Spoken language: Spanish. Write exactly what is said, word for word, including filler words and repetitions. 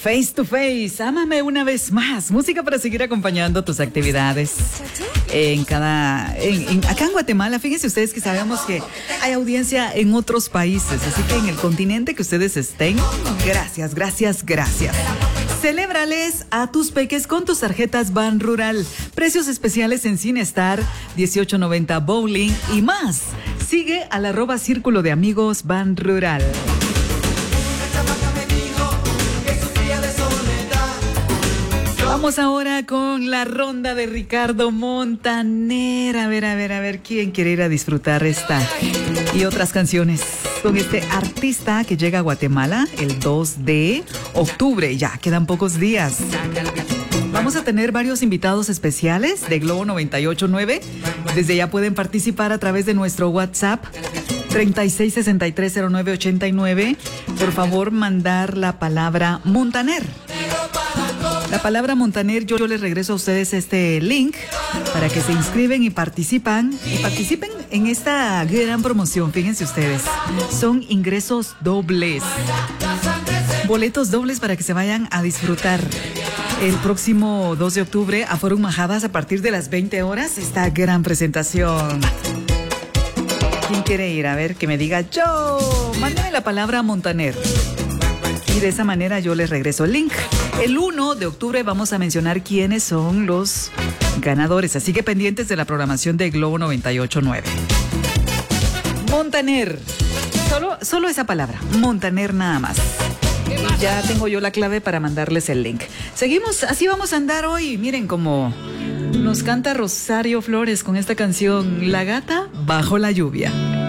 Face to Face, ámame una vez más. Música para seguir acompañando tus actividades en cada... En, en, acá en Guatemala, fíjense ustedes que sabemos que hay audiencia en otros países, así que en el continente que ustedes estén, gracias, gracias, gracias. Celébrales a tus peques con tus tarjetas Ban Rural. Precios especiales en Cinestar, dieciocho noventa Bowling y más. Sigue al arroba Círculo de Amigos Ban Rural. Vamos ahora con la ronda de Ricardo Montaner. A ver, a ver, a ver, ¿quién quiere ir a disfrutar esta y otras canciones con este artista que llega a Guatemala el dos de octubre? Ya quedan pocos días. Vamos a tener varios invitados especiales de Globo noventa y ocho punto nueve. Desde ya pueden participar a través de nuestro WhatsApp treinta y seis sesenta y tres cero nueve ochenta y nueve. Por favor, mandar la palabra Montaner. La palabra Montaner, yo, yo les regreso a ustedes este link para que se inscriben y participan y participen en esta gran promoción. Fíjense ustedes, son ingresos dobles, boletos dobles para que se vayan a disfrutar el próximo dos de octubre a Forum Majadas a partir de las veinte horas esta gran presentación. ¿Quién quiere ir? A ver, que me diga yo. Mándame la palabra Montaner. Y de esa manera yo les regreso el link. El uno de octubre vamos a mencionar quiénes son los ganadores, así que pendientes de la programación de Globo noventa y ocho punto nueve. Montaner, solo, solo esa palabra, Montaner nada más. Y ya tengo yo la clave para mandarles el link. Seguimos, así vamos a andar hoy. Miren cómo nos canta Rosario Flores con esta canción, La Gata Bajo la Lluvia.